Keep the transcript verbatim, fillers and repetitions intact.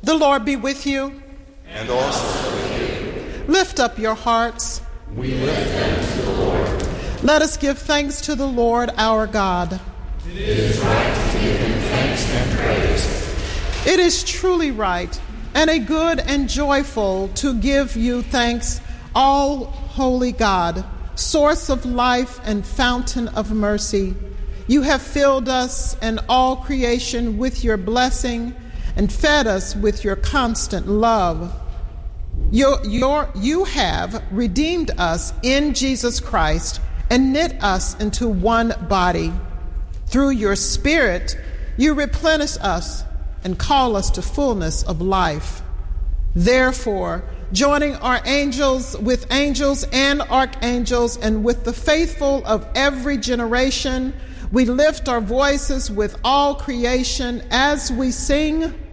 The Lord be with you. And also with you. Lift up your hearts. We lift them to the Lord. Let us give thanks to the Lord our God. It is right to give him thanks and praise. It is truly right and a good and joyful to give you thanks, all holy God, source of life and fountain of mercy. You have filled us and all creation with your blessing and fed us with your constant love. Your, your, you have redeemed us in Jesus Christ and knit us into one body. Through your Spirit, you replenish us and call us to fullness of life. Therefore, joining our angels with angels and archangels and with the faithful of every generation, we lift our voices with all creation as we sing,